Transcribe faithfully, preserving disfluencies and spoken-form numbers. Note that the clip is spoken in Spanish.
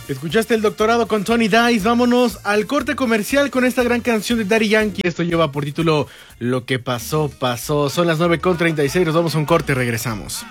Escuchaste el doctorado con Tony Dice. Vámonos al corte comercial con esta gran canción de Daddy Yankee. Esto lleva por título Lo que pasó, pasó. Son las nueve con treinta y seis. Nos vamos a un corte y regresamos.